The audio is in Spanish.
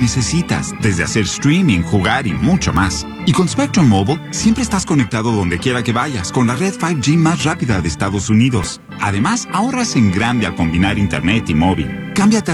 necesitas, desde hacer streaming, jugar y mucho más. Y con Spectrum Mobile, siempre estás conectado donde quiera que vayas, con la red 5G más rápida de Estados Unidos. Además, ahorras en grande al combinar internet y móvil. Cámbiate a